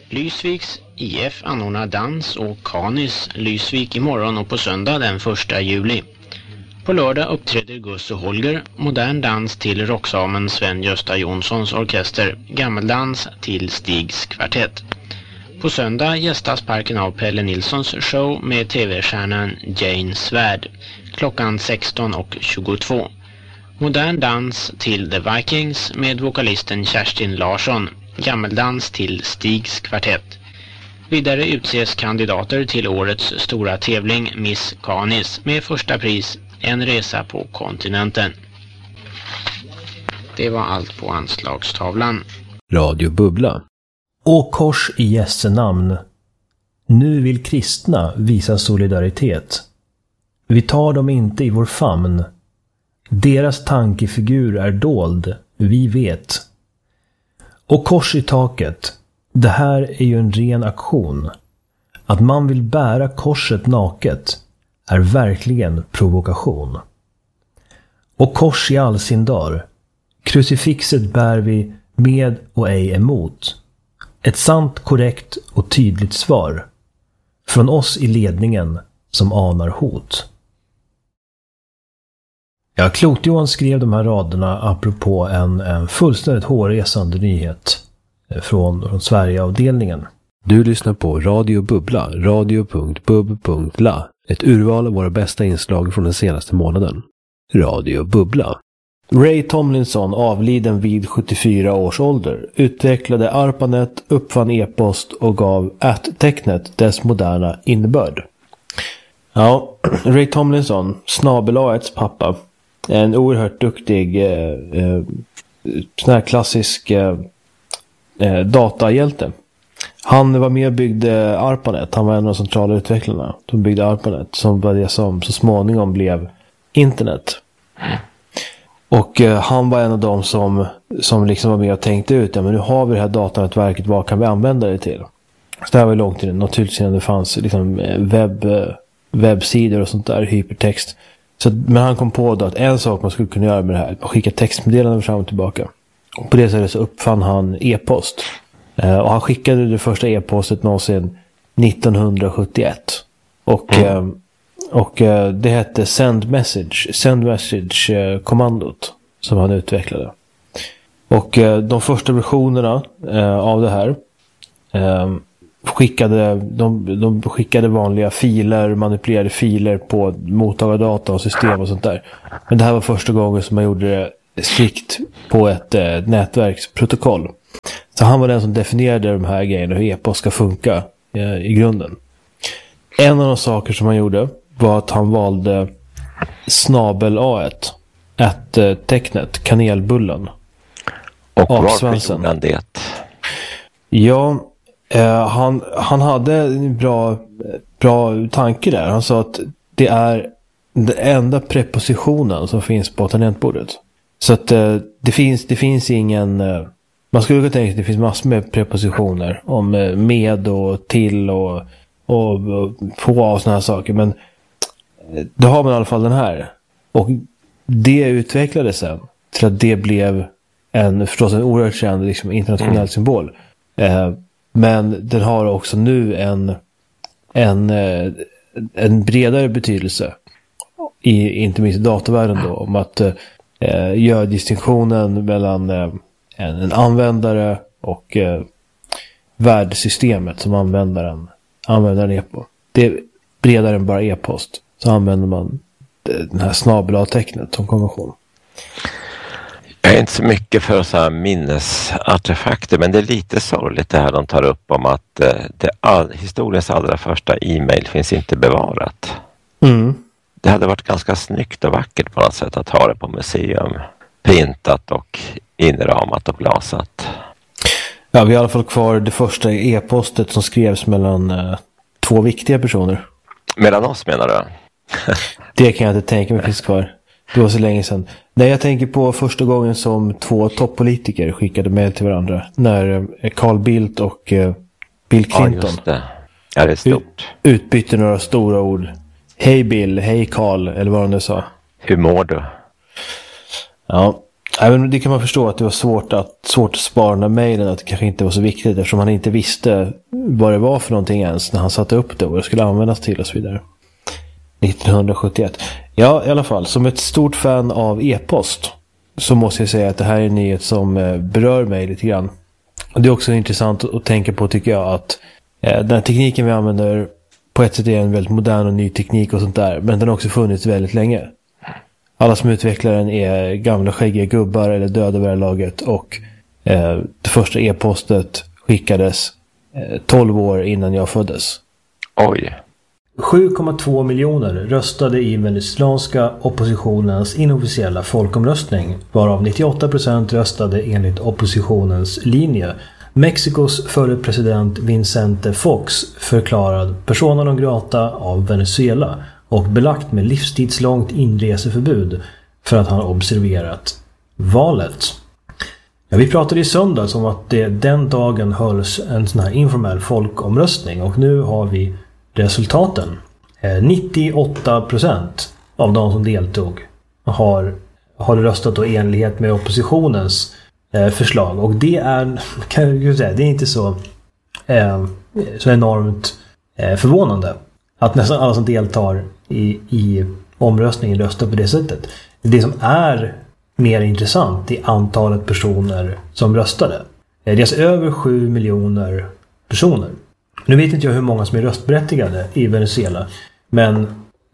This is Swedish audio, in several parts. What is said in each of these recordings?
Lysviks IF anordnar dans och Kanis Lysvik imorgon och på söndag den 1 juli. På lördag uppträder Gus och Holger, modern dans till rocksamen Sven-Gösta Jonssons orkester, gammeldans till Stigs kvartett. På söndag gästas parken av Pelle Nilssons show med tv-stjärnan Jane Svärd klockan 16:22. Modern dans till The Vikings med vokalisten Kerstin Larsson, gammeldans till Stigs kvartett. Vidare utses kandidater till årets stora tävling Miss Canis med första pris en resa på kontinenten. Det var allt på anslagstavlan. Radio Bubbla. Och kors i Jesu namn. Nu vill kristna visa solidaritet. Vi tar dem inte i vår famn. Deras tankefigur är dold, vi vet. Och kors i taket. Det här är ju en ren aktion. Att man vill bära korset naket är verkligen provokation. Och kors i all sin dar. Krucifixet bär vi med och ej emot. Ett sant, korrekt och tydligt svar. Från oss i ledningen som anar hot. Ja, Klot-Johan skrev de här raderna apropå en fullständigt hårresande nyhet från Sverigeavdelningen. Du lyssnar på Radio Bubbla, radio.bub.la. Ett urval av våra bästa inslag från den senaste månaden. Radio Bubbla. Ray Tomlinson, avliden vid 74 års ålder, utvecklade ARPANET, uppfann e-post och gav @tecknet dess moderna innebörd. Ja, Ray Tomlinson, snabel-A1s pappa, en oerhört duktig sån här klassisk datahjälte. Han var med och byggde ARPANET. Han var en av de centrala utvecklarna. De byggde ARPANET som var det som så småningom blev internet. Och han var en av dem som liksom var med och tänkte ut, ja, men nu har vi det här datanätverket, vad kan vi använda det till? Så det här var ju långt innan, naturligtvis innan det fanns liksom webbsidor och sånt där, hypertext. Så, men han kom på då att en sak man skulle kunna göra med det här, att skicka textmeddelanden fram och tillbaka. Och på det sättet så uppfann han e-post. Och han skickade det första e-postet någonsin 1971. Och det hette Send Message-kommandot som han utvecklade. Och de första versionerna av det här de skickade vanliga filer, manipulerade filer på mottagardata och system och sånt där. Men det här var första gången som man gjorde det strikt på ett nätverksprotokoll. Så han var den som definierade de här grejerna, hur e-post ska funka i grunden. En av de saker som han gjorde var att han valde snabel-A1, @tecknet, kanelbullen. Och varför gjorde han det? Ja, han hade en bra tanke där. Han sa att det är den enda prepositionen som finns på tangentbordet. Så att det finns ingen... Man skulle kunna tänka att det finns massor med prepositioner om med och till och på och såna här saker. Men då har man i alla fall den här. Och det utvecklades sen till att det blev förstås en oerhört känd liksom, internationell symbol. Men den har också nu en bredare betydelse inte minst i datavärlden då, om att göra distinktionen mellan en användare och värdsystemet som användaren är på. Det är bredare än bara e-post. Så använder man den här snabel-A-tecknet som konvention. Jag är inte så mycket för så här minnesartefakter, men det är lite sorgligt det här de tar upp om att historiens allra första e-mail finns inte bevarat. Mm. Det hade varit ganska snyggt och vackert på något sätt att ha det på museum. Printat och inramat och glasat. Ja, vi har i alla fall kvar det första e-postet som skrevs mellan två viktiga personer. Mellan oss menar du? Det kan jag inte tänka mig finns kvar. Det var så länge sedan. Nej, jag tänker på första gången som två toppolitiker skickade mejl till varandra. När Carl Bildt och Bill Clinton just det. Ja, det är stort. Utbytte några stora ord. Hej Bill, hej Carl, eller vad de nu sa. Hur mår du? Ja, Även det kan man förstå att det var svårt att spara den här mejlen, att det kanske inte var så viktigt eftersom han inte visste vad det var för någonting ens när han satte upp det och vad det skulle användas till och så vidare. 1971. Ja, i alla fall, som ett stort fan av e-post så måste jag säga att det här är en nyhet som berör mig lite grann. Och det är också intressant att tänka på, tycker jag, att den här tekniken vi använder på ett sätt är en väldigt modern och ny teknik och sånt där, men den har också funnits väldigt länge. Alla som utvecklar den är gamla skäggiga gubbar eller döda vid det här laget, och det första e-postet skickades 12 år innan jag föddes. Oj. 7,2 miljoner röstade i venezuelanska oppositionens inofficiella folkomröstning, varav 98% röstade enligt oppositionens linje. Mexikos förre president Vicente Fox förklarad persona non grata av Venezuela och belagt med livstidslångt inreseförbud för att han observerat valet. Ja, vi pratade i söndags om att den dagen hölls en sån här informell folkomröstning, och nu har vi resultaten. 98% av de som deltog har röstat då i enlighet med oppositionens förslag, och det är, kan jag säga, det är inte så enormt förvånande att nästan alla som deltar i omröstningen röstar på det sättet. Det som är mer intressant är antalet personer som röstade. Det är alltså över 7 miljoner personer. Nu vet inte jag hur många som är röstberättigade i Venezuela, men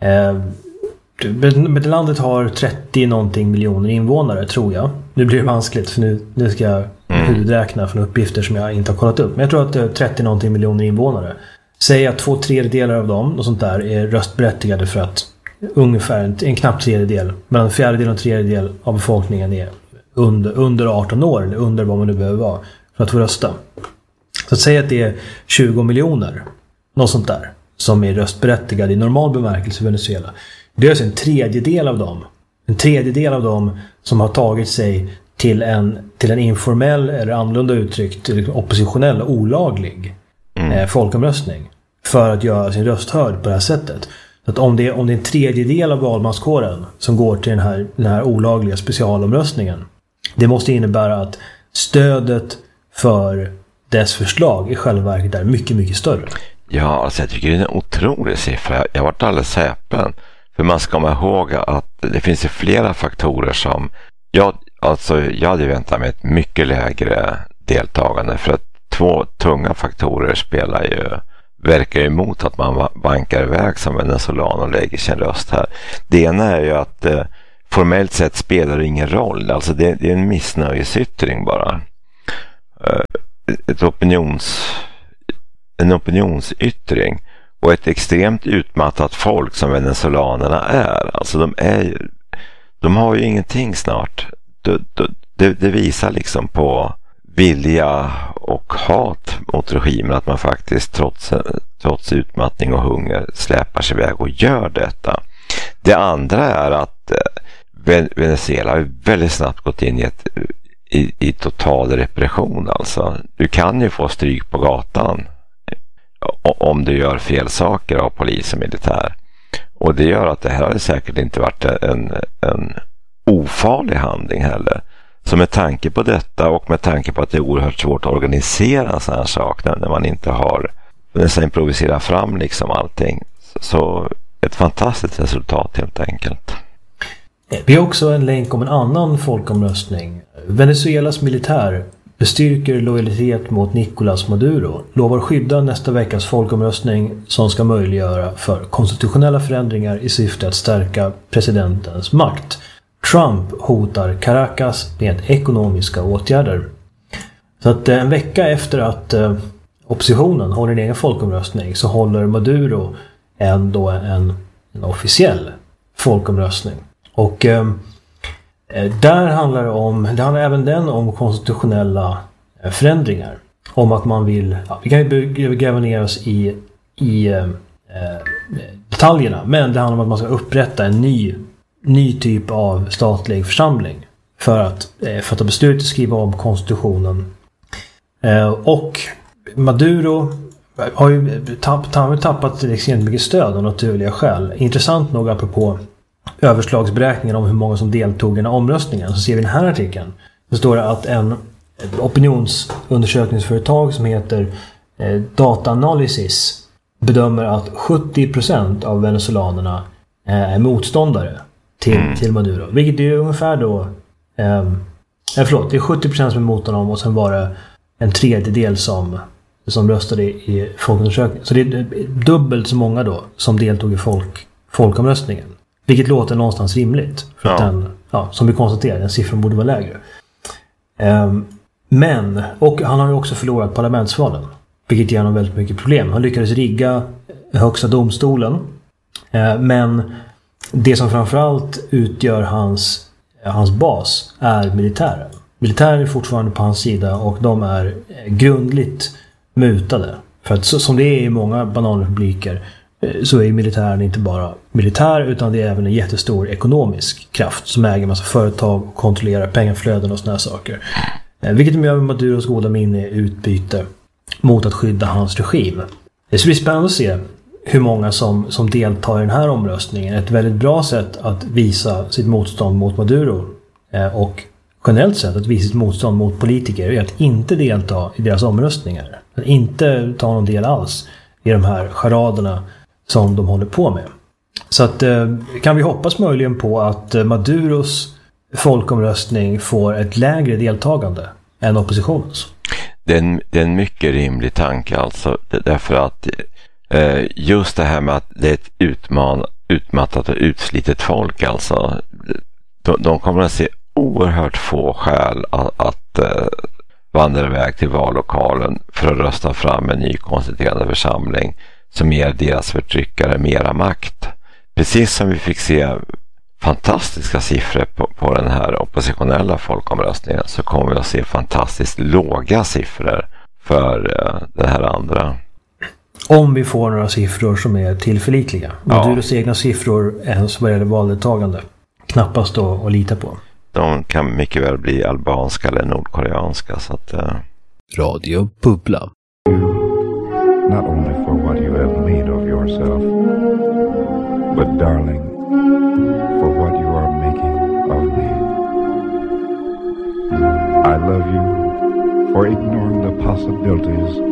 landet har 30 någonting miljoner invånare, tror jag. Nu blir det vanskligt, för nu ska jag huvudräkna från uppgifter som jag inte har kollat upp. Men jag tror att det är 30 någonting miljoner invånare. Säg att 2/3 av dem och sånt där är röstberättigade, för att ungefär en knapp tredjedel, mellan 1/4 och 1/3 av befolkningen är under 18 år, eller under vad man nu behöver vara för att få rösta. Så att säga att det är 20 miljoner, något sånt där, som är röstberättigade i normal bemärkelse i Venezuela. Det är alltså en tredjedel av dem som har tagit sig till en informell, eller annorlunda uttryckt oppositionell, olaglig folkomröstning för att göra sin röst hörd på det här sättet. Så att om det är en tredjedel av valmanskåren som går till den här olagliga specialomröstningen, det måste innebära att stödet för dess förslag i själva verket är mycket, mycket större. Ja, alltså jag tycker det är en otrolig siffra. Jag har varit alldeles häpen. För man ska komma ihåg att det finns ju flera faktorer som... Jag hade väntat mig ett mycket lägre deltagande, för att 2 tunga faktorer verkar emot att man bankar iväg som venezuelan och lägger sin röst här. Det ena är ju att formellt sett spelar det ingen roll. Alltså det är en missnöjesyttring bara. En opinionsyttring, och ett extremt utmattat folk som venezuelanerna är. Alltså de har ju ingenting snart. Det visar liksom på vilja och hat mot regimen, att man faktiskt trots utmattning och hunger släpar sig iväg och gör detta. Det andra är att Venezuela har väldigt snabbt gått in i total repression. Alltså, du kan ju få stryk på gatan om du gör fel saker av polis och militär. Och det gör att det här har säkert inte varit en ofarlig handling heller. Så med tanke på detta, och med tanke på att det är oerhört svårt att organisera sådana här saker när man inte har nästan improviserat fram liksom allting, så ett fantastiskt resultat helt enkelt. Vi har också en länk om en annan folkomröstning. Venezuelas militär bestyrker lojalitet mot Nicolás Maduro, lovar skydda nästa veckas folkomröstning som ska möjliggöra för konstitutionella förändringar i syfte att stärka presidentens makt. Trump hotar Caracas med ekonomiska åtgärder. Så att en vecka efter att oppositionen håller en egen folkomröstning, så håller Maduro en officiell folkomröstning. Och där handlar även den om konstitutionella förändringar. Om att man vill, vi kan ju gräva ner oss i detaljerna, men det handlar om att man ska upprätta en ny typ av statlig församling för att fatta beslut och skriva om konstitutionen. Och Maduro har ju tappat extremt mycket stöd av naturliga skäl. Intressant nog apropå överslagsberäkningen om hur många som deltog i den här omröstningen, så ser vi i den här artikeln. Det står det att ett opinionsundersökningsföretag som heter Data Analysis bedömer att 70% av venezuelanerna är motståndare till Maduro. Vilket är ungefär då... det är 70% som är mot honom och sen var det en tredjedel som röstade i folkundersökningen. Så det är dubbelt så många då som deltog i folkomröstningen. Vilket låter någonstans rimligt. För att som vi konstaterar, den siffran borde vara lägre. Och han har ju också förlorat parlamentsvalen. Vilket ger honom väldigt mycket problem. Han lyckades rigga högsta domstolen. Men det som framförallt utgör hans bas är militären. Militären är fortfarande på hans sida och de är grundligt mutade. För att som det är i många bananrepubliker så är militären inte bara militär utan det är även en jättestor ekonomisk kraft som äger en massa företag och kontrollerar pengaflöden och såna här saker. Vilket de gör med Maduros goda minne utbyte mot att skydda hans regim. Det ska bli spännande att se hur många som deltar i den här omröstningen. Ett väldigt bra sätt att visa sitt motstånd mot Maduro och generellt sett att visa sitt motstånd mot politiker är att inte delta i deras omröstningar. Att inte ta någon del alls i de här charaderna som de håller på med. Så att kan vi hoppas möjligen på att Maduros folkomröstning får ett lägre deltagande än oppositionens. Det är en mycket rimlig tanke alltså. Därför att just det här med att det är ett utmattat och utslitet folk alltså. De kommer att se oerhört få skäl att vandra iväg till vallokalen för att rösta fram en ny konstituerande församling som ger deras förtryckare mera makt. Precis som vi fick se fantastiska siffror på den här oppositionella folkomröstningen så kommer vi att se fantastiskt låga siffror för det här andra. Om vi får några siffror som är tillförlitliga. Maduros egna siffror ens vad gäller valdeltagande. Knappast då att lita på. De kan mycket väl bli albanska eller nordkoreanska. Så att, Radio Bubbla. Not only for what you have made of yourself, but darling, for what you are making of me. I love you for ignoring the possibilities